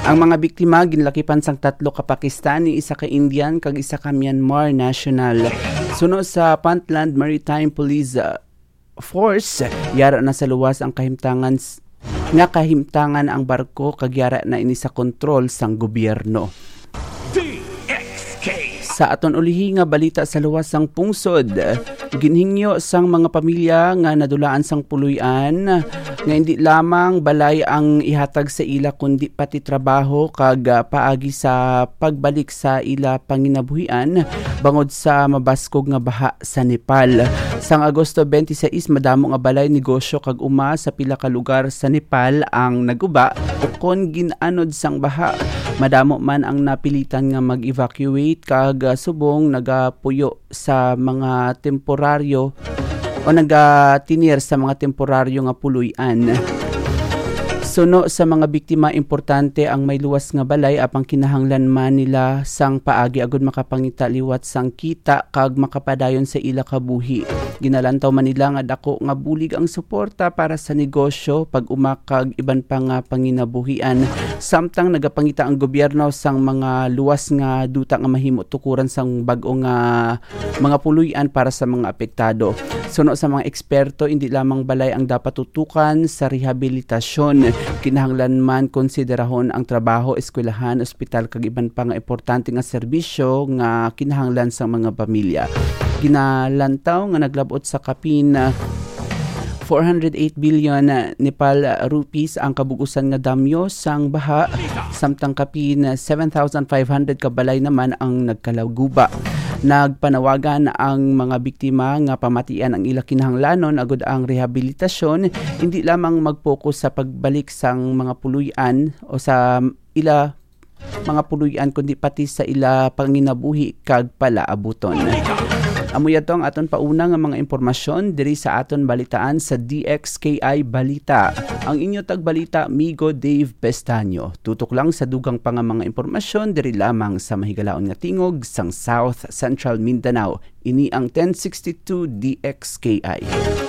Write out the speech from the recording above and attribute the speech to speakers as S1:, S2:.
S1: Ang mga biktima ginlakipan sang 3 ka Pakistani, 1 ka Indian kag 1 ka Myanmar national. Suno sa Puntland Maritime Police Force, yara na sa luwas ang kahimtangan ang barko kag yara na ini sa kontrol sang gobyerno. Sa aton ulihi nga balita sa luwas sang pungsod, ginhingyo sang mga pamilya nga nadulaan sang puloy-an nga hindi lamang balay ang ihatag sa ila kundi pati trabaho kag paagi sa pagbalik sa ila panginabuhian bangod sa mabaskog nga baha sa Nepal. Sang Agosto 26 madamo nga balay, negosyo kag uma sa pila ka lugar sa Nepal ang naguba ukon ginanod sang baha. Madamo man ang napilitan nga mag-evacuate kag subong nagapuyo sa mga temporaryo o nagatinir sa mga temporaryo nga puloy-an. Suno sa mga biktima, importante ang may luwas nga balay apang kinahanglan man nila sang paagi agud makapangita liwat sang kita kag makapadayon sa ila kabuhi. Ginalantaw man nila nga dako nga bulig ang suporta para sa negosyo pag umakag iban pa nga panginabuhian. Samtang nagapangita ang gobyerno sang mga luwas nga duta nga mahimo tukuran sang bag-o nga mga puloy-an para sa mga apektado. Suno sa mga eksperto, hindi lamang balay ang dapat tutukan sa rehabilitasyon. Kinahanglan man konsiderahon ang trabaho, eskwelahan, ospital kag iban pa nga importante nga serbisyo nga kinahanglan sa mga pamilya. Ginalantaw nga naglabot sa kapin 408 billion Nepal rupees ang kabugusan nga damyo sang baha, samtang kapin 7,500 kabalay naman ang nagkalaguba. Nagpanawagan ang mga biktima nga pamatian ang ila kinahanglanon agud ang rehabilitasyon, hindi lamang mag-focus sa pagbalik sang mga puluyan o sa ila mga puluyan kundi pati sa ila panginabuhi kag palaabuton. Amoy ato ang aton pauna nga mga impormasyon diri sa aton balitaan sa DXKI Balita. Ang inyo tagbalita, Migo Dave Pestaño. Tutok lang sa dugang pa nga mga impormasyon diri lamang sa mahigalaon nga tingog sang South Central Mindanao. Ini ang 1062 DXKI.